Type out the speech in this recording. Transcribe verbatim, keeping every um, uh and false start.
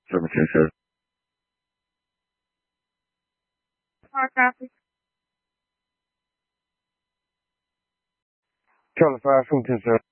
Seven ten seven. Hard copy. Charlie five, seven ten seven.